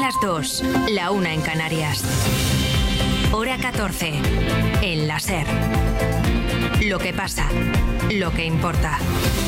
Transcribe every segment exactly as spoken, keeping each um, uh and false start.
las dos, la una en Canarias. Hora catorce, en la SER. Lo que pasa, lo que importa.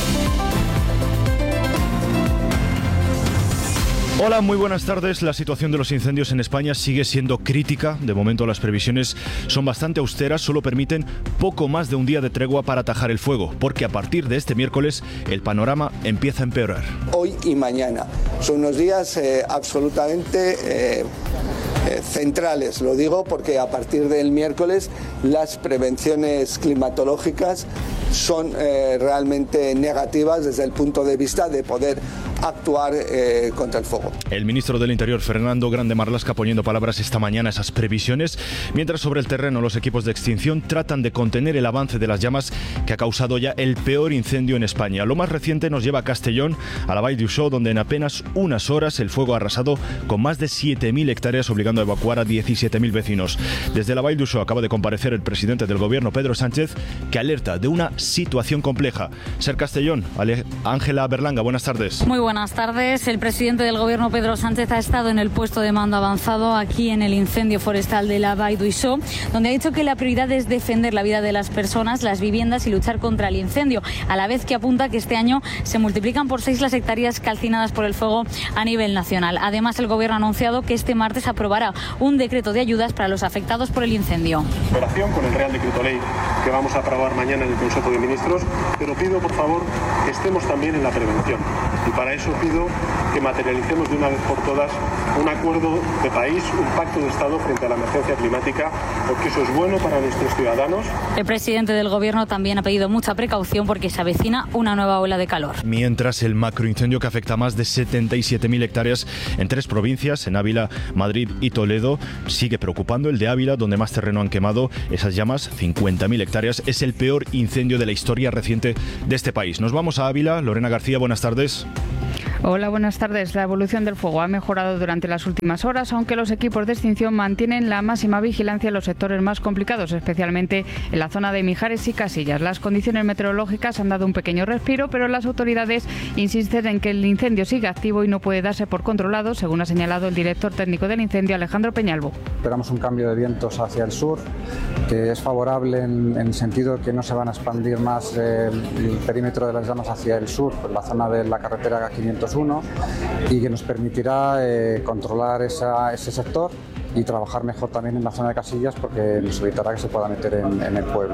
Hola, muy buenas tardes. La situación de los incendios en España sigue siendo crítica. De momento las previsiones son bastante austeras, solo permiten poco más de un día de tregua para atajar el fuego, porque a partir de este miércoles el panorama empieza a empeorar. Hoy y mañana son unos días eh, absolutamente eh, eh, centrales, lo digo porque a partir del miércoles las prevenciones climatológicas son eh, realmente negativas desde el punto de vista de poder actuar eh, contra el fuego. El ministro del Interior, Fernando Grande Marlaska, poniendo palabras esta mañana a esas previsiones, mientras sobre el terreno los equipos de extinción tratan de contener el avance de las llamas que ha causado ya el peor incendio en España. Lo más reciente nos lleva a Castellón, a la Vall d'Uixó, donde en apenas unas horas el fuego ha arrasado con más de siete mil hectáreas, obligando a evacuar a diecisiete mil vecinos. Desde la Vall d'Uixó acaba de comparecer el presidente del gobierno, Pedro Sánchez, que alerta de una situación compleja. Ser Castellón, Ángela Berlanga, buenas tardes. Muy buenas tardes. El presidente del gobierno, Pedro Sánchez, ha estado en el puesto de mando avanzado aquí en el incendio forestal de la Vall d'Uixó, donde ha dicho que la prioridad es defender la vida de las personas, las viviendas y luchar contra el incendio, a la vez que apunta que este año se multiplican por seis las hectáreas calcinadas por el fuego a nivel nacional. Además, el gobierno ha anunciado que este martes aprobará un decreto de ayudas para los afectados por el incendio. En operación con el Real Decreto Ley que vamos a aprobar mañana en el Consejo de Ministros, pero pido por favor que estemos también en la prevención. Y para eso pido que materialicemos de una vez por todas un acuerdo de país, un pacto de Estado frente a la emergencia climática, porque eso es bueno para nuestros ciudadanos. El presidente del gobierno también ha pedido mucha precaución porque se avecina una nueva ola de calor. Mientras el macroincendio que afecta a más de setenta y siete mil hectáreas en tres provincias, en Ávila, Madrid y Toledo, sigue preocupando. El de Ávila, donde más terreno han quemado esas llamas, cincuenta mil hectáreas, es el peor incendio de la historia reciente de este país. Nos vamos a Ávila. Lorena García, buenas tardes. Hola, buenas tardes. La evolución del fuego ha mejorado durante las últimas horas, aunque los equipos de extinción mantienen la máxima vigilancia en los sectores más complicados, especialmente en la zona de Mijares y Casillas. Las condiciones meteorológicas han dado un pequeño respiro, pero las autoridades insisten en que el incendio sigue activo y no puede darse por controlado, según ha señalado el director técnico del incendio, Alejandro Peñalvo. Esperamos un cambio de vientos hacia el sur, que es favorable en, en el sentido que no se van a expandir más eh, el perímetro de las llamas hacia el sur, por la zona de la carretera quinientos uno, y que nos permitirá eh, controlar esa, ese sector y trabajar mejor también en la zona de Casillas, porque nos evitará que se pueda meter en, en el pueblo.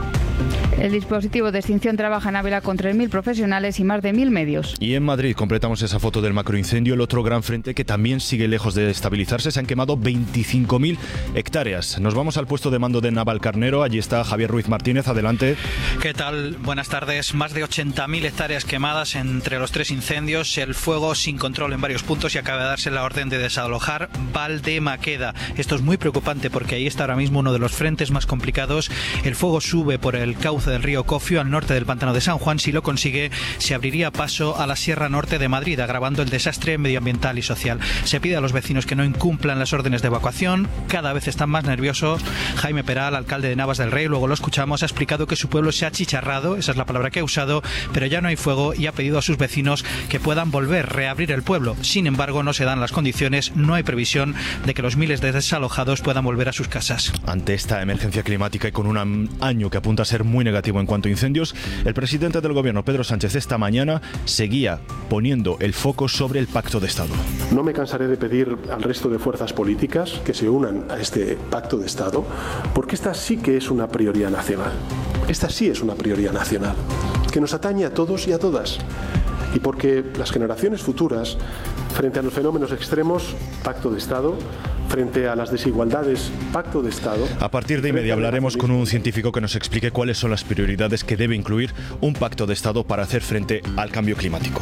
El dispositivo de extinción trabaja en Ávila con tres mil profesionales y más de mil medios. Y en Madrid completamos esa foto del macroincendio, el otro gran frente que también sigue lejos de estabilizarse. Se han quemado veinticinco mil hectáreas. Nos vamos al puesto de mando de Navalcarnero. Allí está Javier Ruiz Martínez. Adelante. ¿Qué tal? Buenas tardes. Más de ochenta mil hectáreas quemadas entre los tres incendios. El fuego sin control en varios puntos y acaba de darse la orden de desalojar Valdemaqueda. Esto es muy preocupante porque ahí está ahora mismo uno de los frentes más complicados. El fuego sube por el cauce del río Cofio al norte del pantano de San Juan. Si lo consigue, se abriría paso a la Sierra Norte de Madrid, agravando el desastre medioambiental y social. Se pide a los vecinos que no incumplan las órdenes de evacuación. Cada vez están más nerviosos. Jaime Peral, alcalde de Navas del Rey, luego lo escuchamos, ha explicado que su pueblo se ha achicharrado, esa es la palabra que ha usado, pero ya no hay fuego, y ha pedido a sus vecinos que puedan volver, reabrir el pueblo. Sin embargo, no se dan las condiciones, no hay previsión de que los miles de desalojados puedan volver a sus casas. Ante esta emergencia climática y con un año que apunta a ser muy negativo en cuanto a incendios, el presidente del gobierno, Pedro Sánchez, esta mañana seguía poniendo el foco sobre el pacto de Estado. No me cansaré de pedir al resto de fuerzas políticas que se unan a este pacto de Estado, porque esta sí que es una prioridad nacional. Esta sí es una prioridad nacional, que nos atañe a todos y a todas. Y porque las generaciones futuras, frente a los fenómenos extremos, pacto de Estado. Frente a las desigualdades, pacto de Estado. A partir de inmediato hablaremos con un científico que nos explique cuáles son las prioridades que debe incluir un pacto de Estado para hacer frente al cambio climático.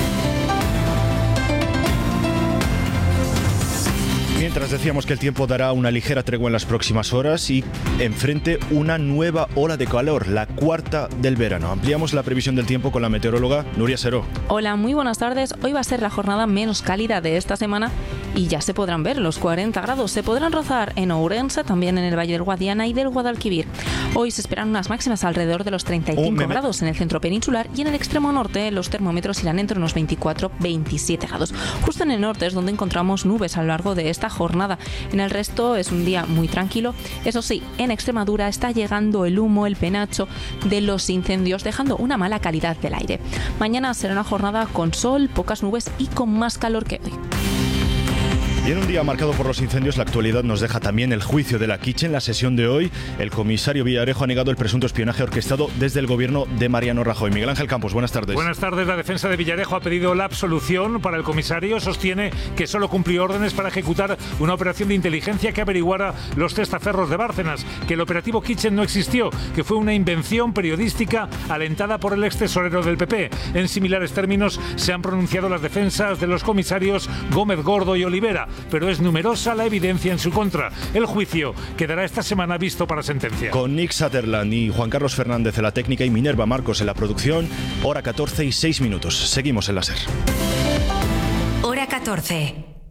Mientras decíamos que el tiempo dará una ligera tregua en las próximas horas y enfrente una nueva ola de calor, la cuarta del verano. Ampliamos la previsión del tiempo con la meteoróloga Nuria Seró. Hola, muy buenas tardes. Hoy va a ser la jornada menos cálida de esta semana y ya se podrán ver los cuarenta grados. Se podrán rozar en Ourense, también en el Valle del Guadiana y del Guadalquivir. Hoy se esperan unas máximas alrededor de los treinta y cinco oh, grados en el centro peninsular, y en el extremo norte los termómetros irán entre unos veinticuatro a veintisiete grados. Justo en el norte es donde encontramos nubes a lo largo de esta jornada. En el resto es un día muy tranquilo. Eso sí, en Extremadura está llegando el humo, el penacho de los incendios, dejando una mala calidad del aire. Mañana será una jornada con sol, pocas nubes y con más calor que hoy. Y en un día marcado por los incendios, la actualidad nos deja también el juicio de la Quiche. En la sesión de hoy, el comisario Villarejo ha negado el presunto espionaje orquestado desde el gobierno de Mariano Rajoy. Miguel Ángel Campos, buenas tardes. Buenas tardes. La defensa de Villarejo ha pedido la absolución para el comisario. Sostiene que solo cumplió órdenes para ejecutar una operación de inteligencia que averiguara los testaferros de Bárcenas, que el operativo Kitchen no existió, que fue una invención periodística alentada por el ex tesorero del P P. En similares términos se han pronunciado las defensas de los comisarios Gómez Gordo y Olivera, pero es numerosa la evidencia en su contra. El juicio quedará esta semana visto para sentencia. Con Nick Sutherland y Juan Carlos Fernández en la técnica y Minerva Marcos en la producción, hora catorce y seis minutos. Seguimos en la SER. Hora catorce.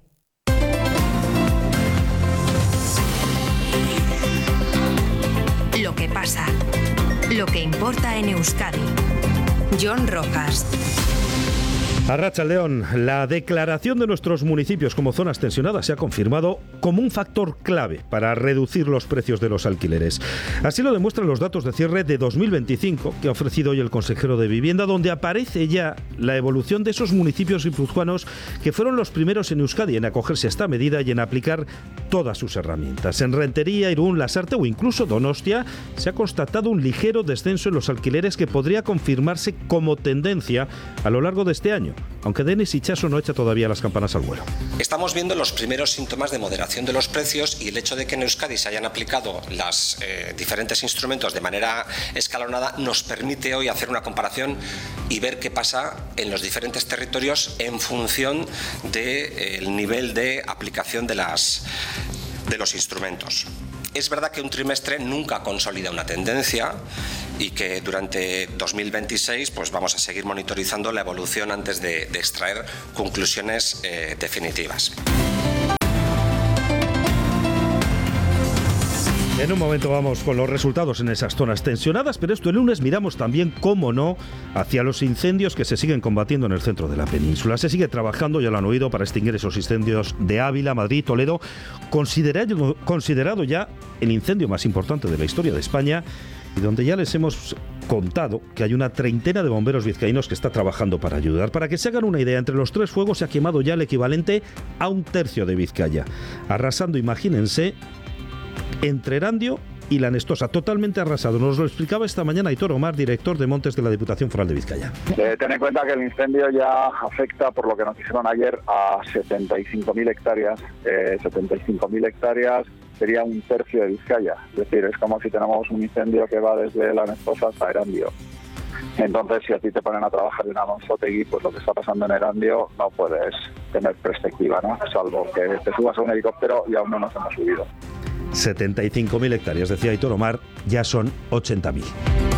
Lo que pasa, lo que importa en Euskadi. Jon Rojas. Arratsaldeon, la declaración de nuestros municipios como zonas tensionadas se ha confirmado como un factor clave para reducir los precios de los alquileres. Así lo demuestran los datos de cierre de dos mil veinticinco que ha ofrecido hoy el consejero de Vivienda, donde aparece ya la evolución de esos municipios guipuzcoanos que fueron los primeros en Euskadi en acogerse a esta medida y en aplicar todas sus herramientas. En Rentería, Irún, Lasarte o incluso Donostia se ha constatado un ligero descenso en los alquileres que podría confirmarse como tendencia a lo largo de este año, aunque Denis Itxaso no echa todavía las campanas al vuelo. Estamos viendo los primeros síntomas de moderación de los precios, y el hecho de que en Euskadi se hayan aplicado los eh, diferentes instrumentos de manera escalonada nos permite hoy hacer una comparación y ver qué pasa en los diferentes territorios en función del eh, nivel de aplicación de, las, de los instrumentos. Es verdad que un trimestre nunca consolida una tendencia y que durante dos mil veintiséis pues vamos a seguir monitorizando la evolución antes de, de extraer conclusiones eh, definitivas. En un momento vamos con los resultados en esas zonas tensionadas, pero esto el lunes miramos también, cómo no, hacia los incendios que se siguen combatiendo en el centro de la península. Se sigue trabajando, ya lo han oído, para extinguir esos incendios de Ávila, Madrid, Toledo, considerado, considerado ya el incendio más importante de la historia de España, y donde ya les hemos contado que hay una treintena de bomberos vizcaínos que está trabajando para ayudar. Para que se hagan una idea, entre los tres fuegos se ha quemado ya el equivalente a un tercio de Vizcaya, arrasando, imagínense, entre Erandio y La Nestosa, totalmente arrasado. Nos lo explicaba esta mañana Aitor Omar, director de Montes de la Diputación Foral de Vizcaya. Eh, ten en cuenta que el incendio ya afecta, por lo que nos dijeron ayer, a setenta y cinco mil hectáreas. Eh, setenta y cinco mil hectáreas sería un tercio de Vizcaya. Es decir, es como si tenemos un incendio que va desde La Nestosa hasta Erandio. Entonces, si a ti te ponen a trabajar en Alonsotegui, pues lo que está pasando en Erandio no puedes tener perspectiva, ¿no? Salvo que te subas a un helicóptero y aún no nos hemos subido. setenta y cinco mil hectáreas, decía Aitor Omar, ya son ochenta mil.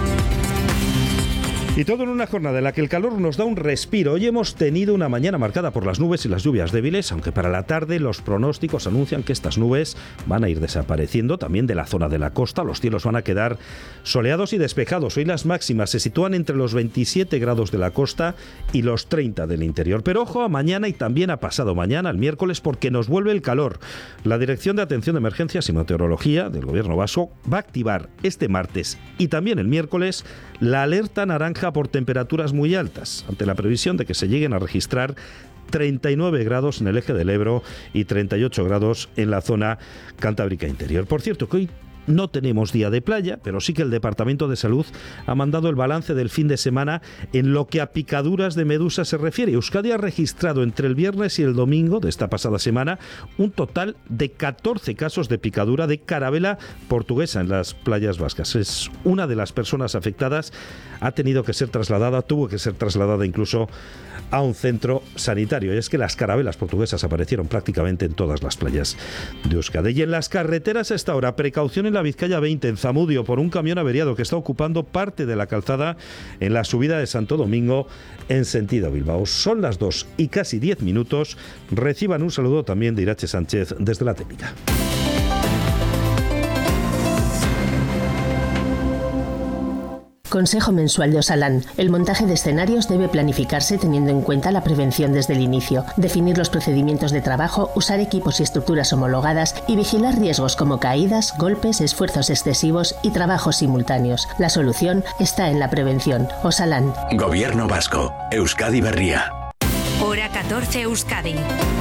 Y todo en una jornada en la que el calor nos da un respiro. Hoy hemos tenido una mañana marcada por las nubes y las lluvias débiles, aunque para la tarde los pronósticos anuncian que estas nubes van a ir desapareciendo también de la zona de la costa. Los cielos van a quedar soleados y despejados. Hoy las máximas se sitúan entre los veintisiete grados de la costa y los treinta del interior. Pero ojo a mañana y también a pasado mañana, el miércoles, porque nos vuelve el calor. La Dirección de Atención de Emergencias y Meteorología del Gobierno vasco va a activar este martes y también el miércoles la alerta naranja por temperaturas muy altas, ante la previsión de que se lleguen a registrar treinta y nueve grados en el eje del Ebro y treinta y ocho grados en la zona cantábrica interior. Por cierto, que hoy no tenemos día de playa, pero sí que el Departamento de Salud ha mandado el balance del fin de semana en lo que a picaduras de medusa se refiere. Euskadi ha registrado entre el viernes y el domingo de esta pasada semana un total de catorce casos de picadura de carabela portuguesa en las playas vascas. Es una de las personas afectadas, ha tenido que ser trasladada, tuvo que ser trasladada incluso a un centro sanitario. Y es que las carabelas portuguesas aparecieron prácticamente en todas las playas de Euskadi. Y en las carreteras a esta hora, precaución en la la Vizcaya veinte en Zamudio por un camión averiado que está ocupando parte de la calzada en la subida de Santo Domingo en sentido Bilbao. Son las dos y casi diez minutos. Reciban un saludo también de Irache Sánchez desde la técnica. Consejo mensual de Osalan. El montaje de escenarios debe planificarse teniendo en cuenta la prevención desde el inicio, definir los procedimientos de trabajo, usar equipos y estructuras homologadas y vigilar riesgos como caídas, golpes, esfuerzos excesivos y trabajos simultáneos. La solución está en la prevención. Osalan. Gobierno vasco. Euskadi Berria. Hora catorce Euskadi.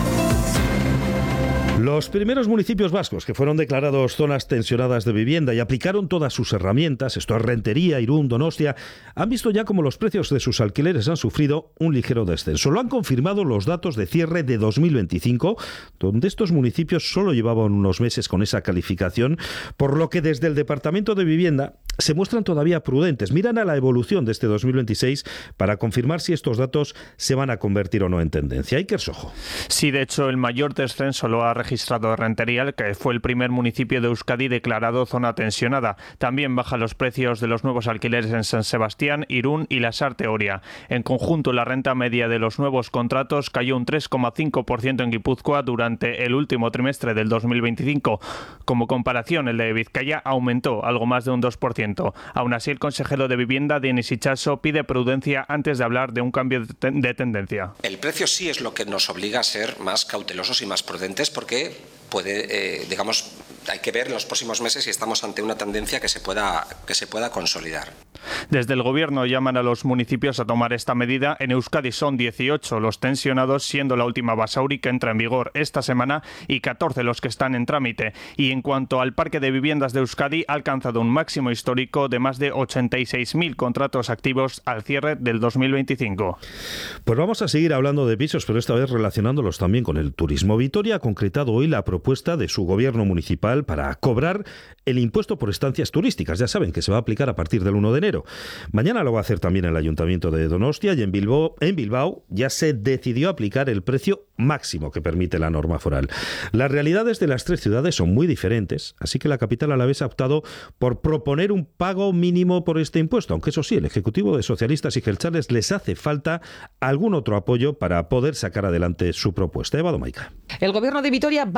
Los primeros municipios vascos que fueron declarados zonas tensionadas de vivienda y aplicaron todas sus herramientas, esto es Rentería, Irún, Donostia, han visto ya como los precios de sus alquileres han sufrido un ligero descenso. Lo han confirmado los datos de cierre de dos mil veinticinco, donde estos municipios solo llevaban unos meses con esa calificación, por lo que desde el Departamento de Vivienda se muestran todavía prudentes. Miran a la evolución de este dos mil veintiséis para confirmar si estos datos se van a convertir o no en tendencia. Iker Sojo. Sí, de hecho, el mayor descenso lo ha registrado Rentería, que fue el primer municipio de Euskadi declarado zona tensionada. También bajan los precios de los nuevos alquileres en San Sebastián, Irún y Lasarte Oria. En conjunto, la renta media de los nuevos contratos cayó un tres coma cinco por ciento en Guipúzcoa durante el último trimestre del dos mil veinticinco. Como comparación, el de Vizcaya aumentó algo más de un dos por ciento. Aún así, el consejero de Vivienda, Denis Itxaso, pide prudencia antes de hablar de un cambio de, ten- de tendencia. El precio sí es lo que nos obliga a ser más cautelosos y más prudentes porque puede, eh, digamos, hay que ver en los próximos meses si estamos ante una tendencia que se pueda, que se pueda consolidar. Desde el Gobierno llaman a los municipios a tomar esta medida. En Euskadi son dieciocho los tensionados, siendo la última Basauri, que entra en vigor esta semana, y catorce los que están en trámite. Y en cuanto al parque de viviendas de Euskadi, ha alcanzado un máximo histórico de más de ochenta y seis mil contratos activos al cierre del dos mil veinticinco. Pues vamos a seguir hablando de pisos, pero esta vez relacionándolos también con el turismo. Vitoria ha concretado hoy la propuesta de su gobierno municipal para cobrar el impuesto por estancias turísticas. Ya saben que se va a aplicar a partir del uno de enero. Mañana lo va a hacer también el Ayuntamiento de Donostia, y en Bilbao, en Bilbao ya se decidió aplicar el precio máximo que permite la norma foral. Las realidades de las tres ciudades son muy diferentes, así que la capital alavesa ha optado por proponer un pago mínimo por este impuesto, aunque eso sí, el Ejecutivo de Socialistas y Jeltzales les hace falta algún otro apoyo para poder sacar adelante su propuesta. Eva Domaica. El Gobierno de Vitoria va